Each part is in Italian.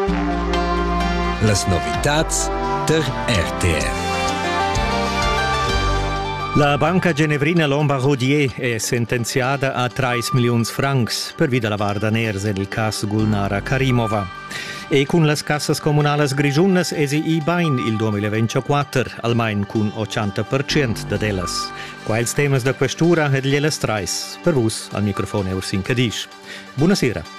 Las novitats der RTR. La banca genevrina Lombard-Odier è sentenziata a 3 milioni francs per via della Vardaners nel caso Gulnara Karimova. E con le casse comunali grigiunas esi i bain il 2024, almeno con 80% de delas. Quais temas da questura ed gliele trais. Per vos, al microfono Ursin Cadiz. Buonasera.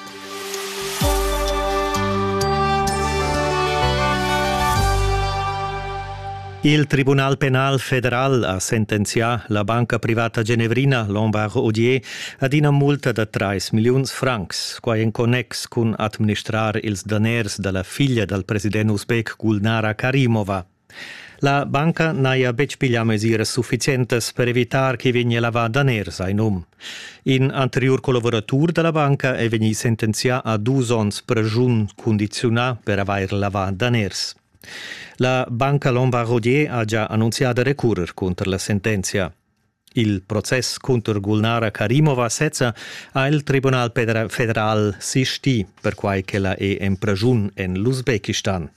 Il Tribunal Penal Federal ha sentenziato la banca privata genevrina Lombard-Odier ad una multa di 3 milioni francs, qua in connex con amministrar ils daners della figlia del presidente uzbek Gulnara Karimova. La banca n'ha bec piglia misure sufficienti per evitare che venga lavata daners ai nom. In anterior collaboratur della banca è venuto sentenziato a 2 anni prigione condizionata per aver lavato daners. La banca Lombard-Odier ha già annunciato recurrer contro la sentenza. Il processo contro Gulnara Karimova sezza al Tribunal Federal Sisti per quai che la è in prigione in l'Uzbekistan.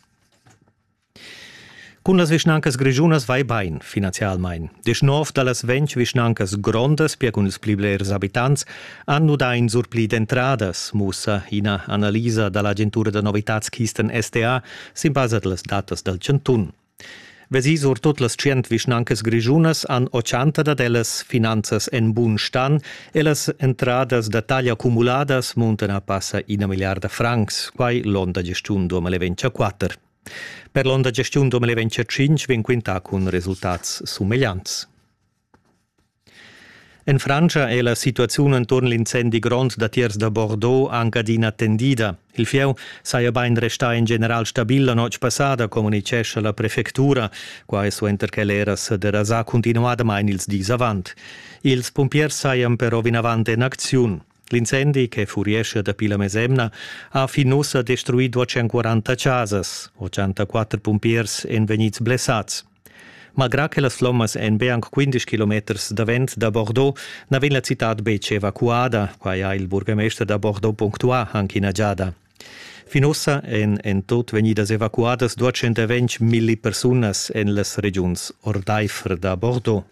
Con las vischnancas grigiunas vai bain, finanzialmein. 19 dallas 20 vischnancas grondas, pia con ils pliblers abitants, hanno da in surpli d'entradas, mussa ina analisa dall'agentura de novitats Kisten STA, sin base las datas del centun. Vesi sur tot las 100 vischnancas grigiunas han 80 da delas finanzas en bun stan e las entradas da taglia accumuladas montan a passa ina miliarda francs, quai l'onda gestiun 2024. Per l'onda gestiun 2025 ven quintà con risultats somigliants. In Francia è la situazione intorno all'incendi grond da tiers da Bordeaux anche inattendida. Il fieu saia bain resta in general stabil la noche passada, comunicesce la prefectura, qua è suenter che l'eras de rasà continuada main ils dis avant. Ils pompiers saian però vin avant in azione. L'incendi, che furiesce da pila mesemna, ha finossa destruito 240 casas, 84 pompiers en venits blessats. Malgrà che las flammas en beanc 15 km da vent da Bordeaux, n'aven la città bec evacuada, qua ha il burgomestre da Bordeaux punctua anche in agiada. Finossa en tot venidas evacuadas 220.000 personas en las regions ordaifr da Bordeaux.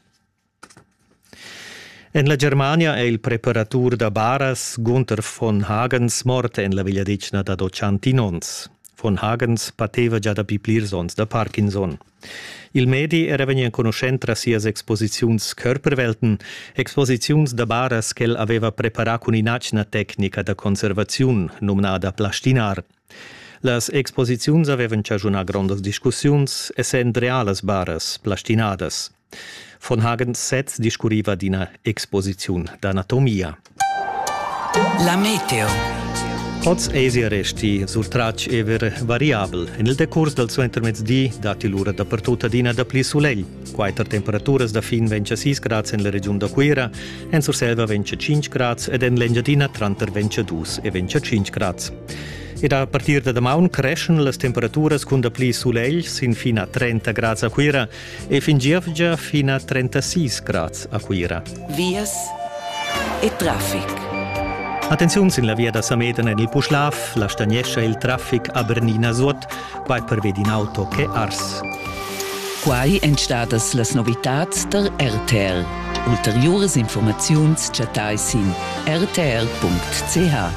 En la Germania è il preparatur da Baras Gunther von Hagens mort en la villadicna da 200 nons. Von Hagens pateva già da piplirsons da Parkinson. Il medi era vegna in conoscenza sias exposiziuns Körperwelten, exposiziuns da Baras che aveva preparato con un'acna tecnica da conservazione, nominata plastinar. Las exposiziuns avevan già una grandes discussions, essent reales Baras, plastinadas. Von Hagens Setz discurriva di una exposizione d'anatomia. La meteo. Oz esia resti surtrac ever variabel. Nel decurs del suo intermezdi dati l'ura dappertutto dina da pli sulell. Quaiter temperaturas da fin 26 gradi in la regione da Quera, en Surselva 25 gradi ed en l'Engiadina tranter 22 e 25 gradi. Ed a partir da damaun crescen las temperaturas con da pli sulell sin fino a 30 gradi a Quera e fin già fino a 36 gradi a Quera. Vias e traffic. Attenzione in la via da Sameda nel Puschlaf, la stagnescia il traffic a Bernina Sud, quai per vedi in auto che ars. Quai entstadas las novitats der RTR. Ulteriores informaziuns chatais in rtr.ch.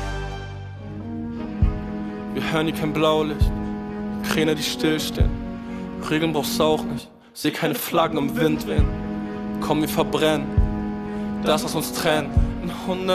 Wir hören hier kein Blaulicht, Kräne, die stillstehen. Regeln brauchst du auch nicht, seh keine Flaggen im Wind wehen. Komm, wir verbrennen, das was uns trennt. In 100